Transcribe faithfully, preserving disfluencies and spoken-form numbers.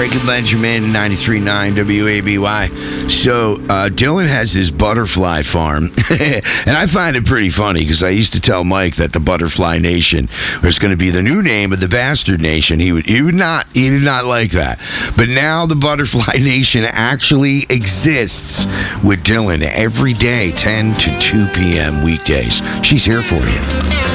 Breaking Benjamin, ninety-three point nine W A B Y. So, uh, Dylan has his butterfly farm. And I find it pretty funny because I used to tell Mike that the Butterfly Nation was going to be the new name of the Bastard Nation. He would, he would not, he did not like that. But now the Butterfly Nation actually exists with Dylan every day, ten to two p.m. weekdays. She's here for you.